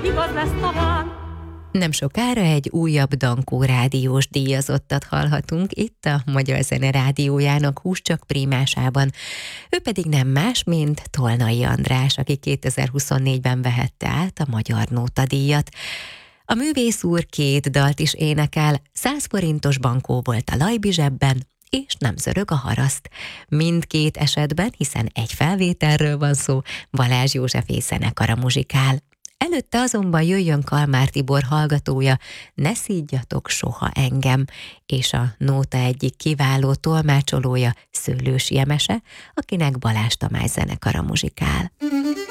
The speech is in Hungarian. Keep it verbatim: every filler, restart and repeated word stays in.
igaz lesz talán. Nem sokára egy újabb Dankó rádiós díjazottat hallhatunk itt a Magyar Zene Rádiójának Húscsak prímásában. Ő pedig nem más, mint Tolnai András, aki kétezer-huszonnégyben vehette át a Magyar Nóta díjat. A művész úr két dalt is énekel, száz forintos bankó volt a Lajbi zsebben, és nem zörög a haraszt. Mindkét esetben, hiszen egy felvételről van szó, Balázs Józsefé zenekara muzsikál. Előtte azonban jöjjön Kalmár Tibor hallgatója, Ne szídjatok soha engem, és a nóta egyik kiváló tolmácsolója, Szőlősi Emese, akinek Balázs Tamás zenekara muzsikál.